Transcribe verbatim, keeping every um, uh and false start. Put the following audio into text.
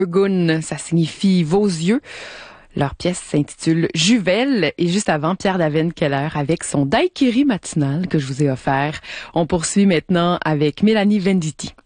Gun, ça signifie vos yeux. Leur pièce s'intitule Juvel et juste avant, Pierre Daven-Keller avec son daiquiri matinal que je vous ai offert. On poursuit maintenant avec Mélanie Venditti.